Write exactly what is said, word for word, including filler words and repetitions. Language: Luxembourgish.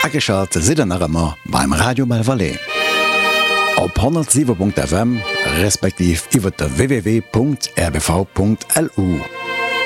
Ageschat si nachmmer beim Radio Malvalais. Op hundertsieben Punkt F M respektiv iwwer der w w w Punkt r b v Punkt l u.